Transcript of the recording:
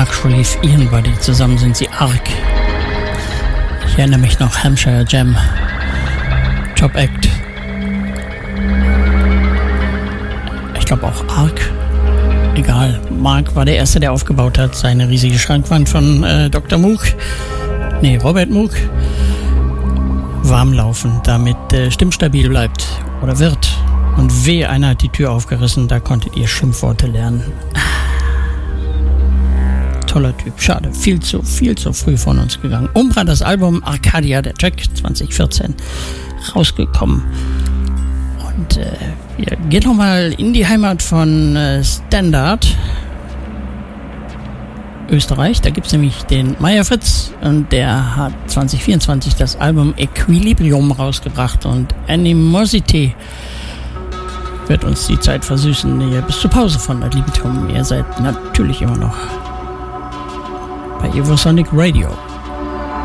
Mark Relief, Ian Buddy, zusammen sind sie Arc. Ich erinnere mich noch, Hampshire Jam, Job Act. Ich glaube auch Arc. Egal, Mark war der Erste, der aufgebaut hat, seine riesige Schrankwand von Dr. Moog. Nee, Robert Moog. Warm laufen, damit stimmstabil bleibt oder wird. Und wehe, einer hat die Tür aufgerissen, da konntet ihr Schimpfworte lernen. Toller Typ, schade, viel zu früh von uns gegangen. Umbra, das Album Arcadia, der Track, 2014 rausgekommen. Und wir gehen nochmal in die Heimat von Standard, Österreich. Da gibt es nämlich den Meier Fritz und der hat 2024 das Album Equilibrium rausgebracht und Animosity wird uns die Zeit versüßen. Hier bis zur Pause von Ad Libitum. Ihr seid natürlich immer noch bei Evosonic Radio.